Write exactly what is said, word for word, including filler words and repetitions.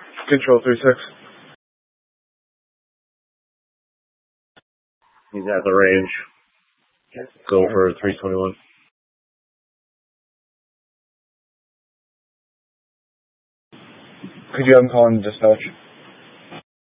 Control three six. He's at the range. Go for three twenty-one. Could you have him call in dispatch?